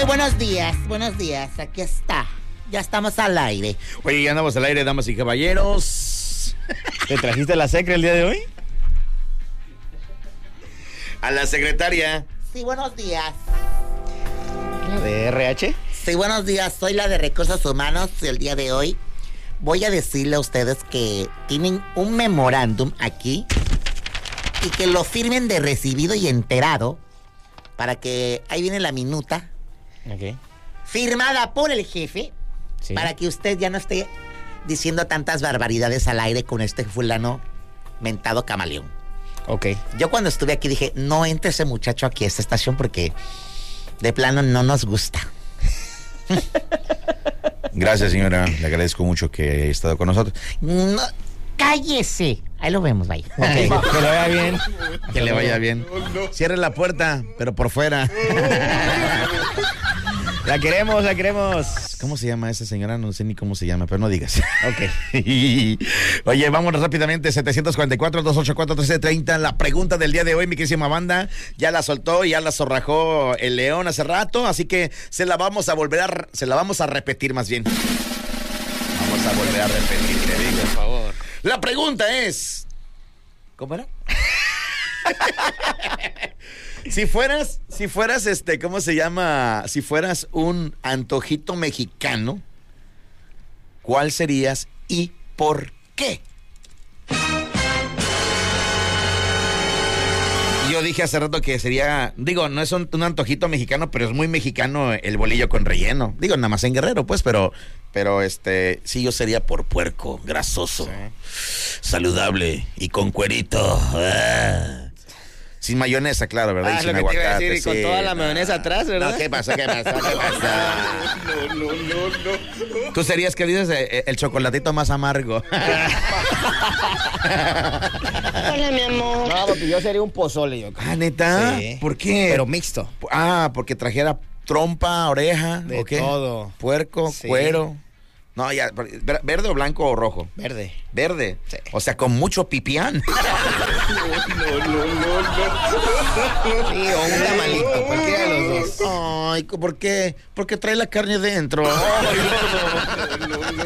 buenos días, aquí está. Ya estamos al aire. Oye, ya andamos al aire, damas y caballeros. ¿Te trajiste la secre el día de hoy? A la secretaria. Sí, buenos días. ¿La de RH? Sí, buenos días, soy la de Recursos Humanos y el día de hoy voy a decirle a ustedes que tienen un memorándum aquí y que lo firmen de recibido y enterado para que ahí viene la minuta. Ok. Firmada por el jefe, sí, para que usted ya no esté diciendo tantas barbaridades al aire con este fulano mentado camaleón. Ok. Yo cuando estuve aquí dije, no entre ese muchacho aquí a esta estación porque de plano no nos gusta. Gracias, señora. Le agradezco mucho que haya estado con nosotros. No, cállese. Ahí lo vemos, bye. Okay. Que le vaya bien. Que le vaya bien. Cierre la puerta, pero por fuera. La queremos. ¿Cómo se llama esa señora? No sé ni cómo se llama, pero no digas. Ok. Oye, vámonos rápidamente. 744-284-1330. La pregunta del día de hoy, mi querísima banda, ya la soltó, ya la zorrajó el león hace rato, así que se la vamos a repetir más bien. Vamos a volver a repetir, le digo. Por favor. La pregunta es... ¿Cómo era? Si fueras, ¿cómo se llama? Si fueras un antojito mexicano, ¿cuál serías y por qué? Yo dije hace rato que sería, no es un antojito mexicano, pero es muy mexicano el bolillo con relleno. Nada más en Guerrero, pues, pero sí, yo sería por puerco, grasoso, sí, saludable y con cuerito. Sin mayonesa, claro, ¿verdad? Y sin lo que aguacate. te iba a decir, y con toda la mayonesa atrás, ¿verdad? No, ¿qué pasa? No. Tú serías, que dices, el chocolatito más amargo. Hola, mi amor. No, porque yo sería un pozole, yo creo. Ah, ¿neta? Sí. ¿Por qué? Pero mixto. Ah, porque trajera trompa, oreja, de ¿o qué? todo. Puerco, sí, cuero. No, ya, ¿verde o blanco o rojo? Verde. Verde. Sí. O sea, con mucho pipián. Sí, o un tamalito, cualquiera de los dos. Ay, ¿por qué? Porque trae la carne dentro. Ay, no.